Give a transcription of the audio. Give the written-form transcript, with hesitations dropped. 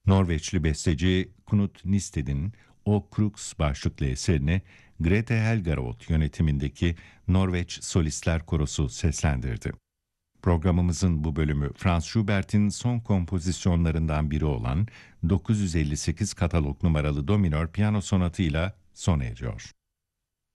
Norveçli besteci Knut Nisted'in O Crux başlıklı eserini Grete Helgaroth yönetimindeki Norveç Solistler Korosu seslendirdi. Programımızın bu bölümü Franz Schubert'in son kompozisyonlarından biri olan 958 katalog numaralı do minör piyano sonatıyla sona eriyor.